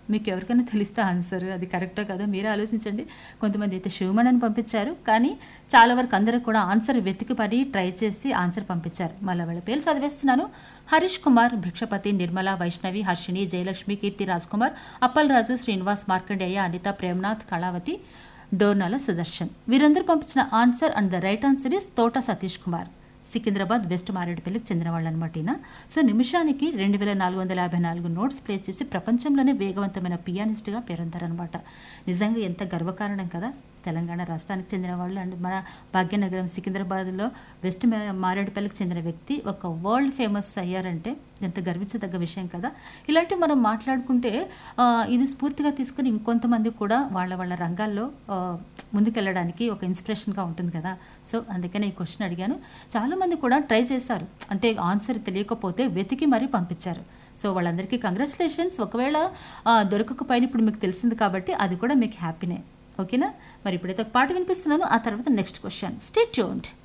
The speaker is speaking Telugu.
మీకు ఎవరికైనా తెలిస్తే ఆన్సర్ అది కరెక్టో కాదో మీరే ఆలోచించండి. కొంతమంది అయితే శివమణి అని పంపించారు, కానీ చాలా వరకు అందరూ కూడా ఆన్సర్ వెతికి పడి ట్రై చేసి ఆన్సర్ పంపించారు. మళ్ళీ వాళ్ళ పేర్లు చదివేస్తున్నాను. హరీష్ కుమార్, భిక్షపతి, నిర్మల, వైష్ణవి, హర్షిణి, జయలక్ష్మి, కీర్తి రాజ్ కుమార్, అప్పల్ రాజు, శ్రీనివాస్, మార్కండేయ, అనిత, ప్రేమ్నాథ్, కళావతి, డోర్నాల సుదర్శన్. వీరందరూ పంపించిన answer and the right answer is తోట సతీష్ కుమార్, సికింద్రాబాద్ వెస్ట్ మారేడుపల్లికి చెందిన వాళ్ళు అనమాట ఈయన. సో నిమిషానికి 2454 నోట్స్ ప్లే చేసి ప్రపంచంలోనే వేగవంతమైన పియానిస్ట్గా పేరొందారనమాట. నిజంగా ఎంత గర్వకారణం కదా. తెలంగాణ రాష్ట్రానికి చెందిన వాళ్ళు అండ్ మన భాగ్యనగరం సికింద్రాబాద్లో వెస్ట్ మారేడుపల్లికి చెందిన వ్యక్తి ఒక వరల్డ్ ఫేమస్ అయ్యారంటే ఎంత గర్వించదగ్గ విషయం కదా. ఇలాంటివి మనం మాట్లాడుకుంటే ఇది స్ఫూర్తిగా తీసుకుని ఇంకొంతమంది కూడా వాళ్ళ వాళ్ళ రంగాల్లో ముందుకెళ్ళడానికి ఒక ఇన్స్పిరేషన్గా ఉంటుంది కదా. సో అందుకనే ఈ క్వశ్చన్ అడిగాను. చాలామంది కూడా ట్రై చేశారు, అంటే ఆన్సర్ తెలియకపోతే వెతికి మరీ పంపించారు. సో వాళ్ళందరికీ కంగ్రాచులేషన్స్. ఒకవేళ దొరకకపోయినా ఇప్పుడు మీకు తెలిసింది కాబట్టి అది కూడా మీకు హ్యాపీనే. ఓకేనా. మరి ఇప్పుడైతే ఒక పాట వినిపిస్తున్నాను, ఆ తర్వాత నెక్స్ట్ క్వశ్చన్. Stay tuned.